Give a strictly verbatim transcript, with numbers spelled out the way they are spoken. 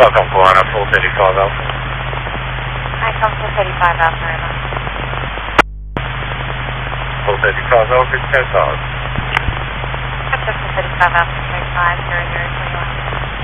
Welcome, Guana, full thirty-five Alpha. Hi, come full thirty-five Alpha. Full thirty-five Alpha, ten thousand. Full thirty-five Alpha, twenty-five, zero zero twenty-one.